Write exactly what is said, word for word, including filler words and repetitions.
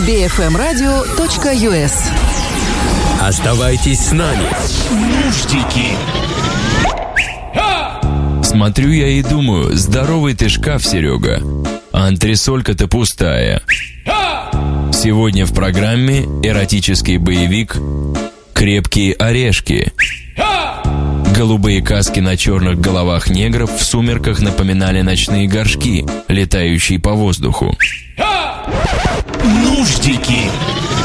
би эф эм радио точка ю эс. Оставайтесь с нами. Нуждики. Смотрю я и думаю, здоровый ты шкаф, Серега, а антресолька-то пустая. Сегодня в программе эротический боевик «Крепкие орешки». Голубые каски на черных головах негров в сумерках напоминали ночные горшки, летающие по воздуху. Нуждики.